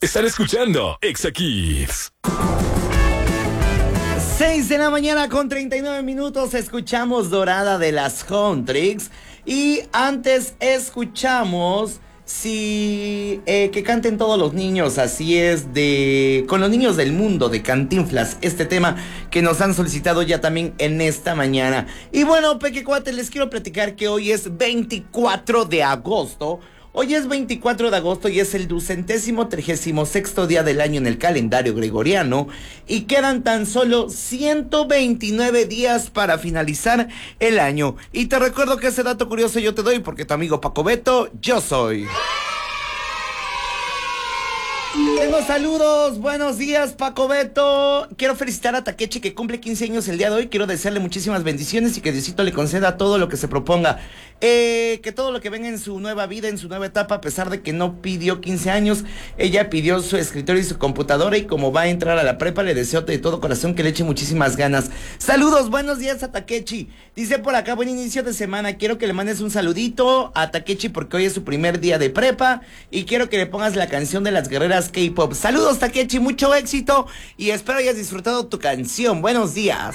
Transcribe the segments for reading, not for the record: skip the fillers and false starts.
Están escuchando Exa Kids. 6 de la mañana con 39 minutos. Escuchamos Dorada de las Huntrix. Y antes escuchamos que canten todos los niños. Así es, con los niños del mundo de Cantinflas. Este tema que nos han solicitado ya también en esta mañana. Y bueno, pequecuates, les quiero platicar que hoy es 24 de agosto. Hoy es 24 de agosto y es el 236º día del año en el calendario gregoriano y quedan tan solo 129 días para finalizar el año. Y te recuerdo que ese dato curioso yo te doy porque tu amigo Paco Beto, yo soy. Tengo saludos, buenos días Paco Beto. Quiero felicitar a Takechi que cumple 15 años el día de hoy. Quiero desearle muchísimas bendiciones y que Diosito le conceda todo lo que se proponga. Que todo lo que venga en su nueva vida, en su nueva etapa, a pesar de que no pidió 15 años, ella pidió su escritorio y su computadora y como va a entrar a la prepa le deseo de todo corazón que le eche muchísimas ganas. Saludos, buenos días a Takechi. Dice por acá, buen inicio de semana. Quiero que le mandes un saludito a Takechi porque hoy es su primer día de prepa y quiero que le pongas la canción de las guerreras K-pop. Saludos Takechi, mucho éxito y espero hayas disfrutado tu canción. Buenos días.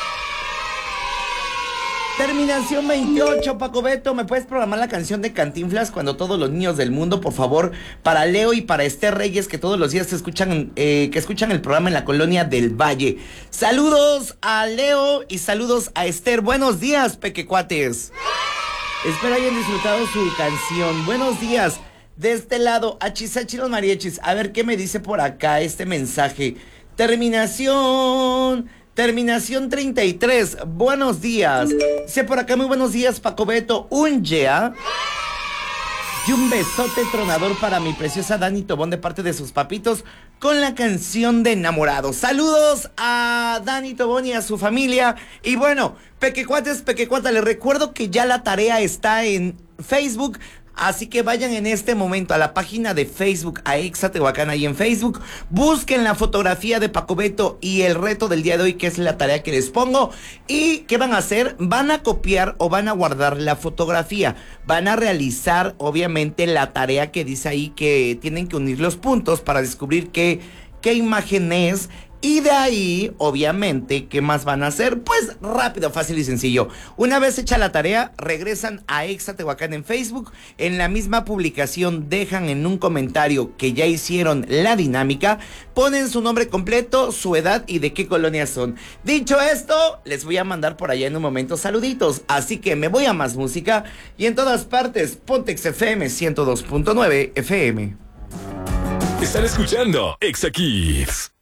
Terminación 28, Paco Beto, ¿me puedes programar la canción de Cantinflas cuando todos los niños del mundo, por favor? Para Leo y para Esther Reyes, que todos los días escuchan el programa en la colonia del Valle. Saludos a Leo y saludos a Esther. Buenos días, pequecuates. Espero hayan disfrutado su canción. Buenos días. De este lado, Achisachi los mariachis. A ver qué me dice por acá este mensaje. Terminación 33, buenos días. Dice por acá, muy buenos días, Paco Beto. Un yeah y un besote tronador para mi preciosa Dani Tobón de parte de sus papitos con la canción de Enamorado. Saludos a Dani Tobón y a su familia. Y bueno, pequecuates, les recuerdo que ya la tarea está en Facebook. Así que vayan en este momento a la página de Facebook, a Exa Tehuacán, ahí en Facebook. Busquen la fotografía de Paco Beto y el reto del día de hoy, que es la tarea que les pongo. ¿Y qué van a hacer? Van a copiar o van a guardar la fotografía. Van a realizar, obviamente, la tarea que dice ahí que tienen que unir los puntos para descubrir qué imagen es. Y de ahí, obviamente, ¿qué más van a hacer? Pues rápido, fácil y sencillo. Una vez hecha la tarea, regresan a Exa Tehuacán en Facebook. En la misma publicación dejan en un comentario que ya hicieron la dinámica. Ponen su nombre completo, su edad y de qué colonia son. Dicho esto, les voy a mandar por allá en un momento saluditos. Así que me voy a más música. Y en todas partes, Pontex FM 102.9 FM. Están escuchando Exa Kids.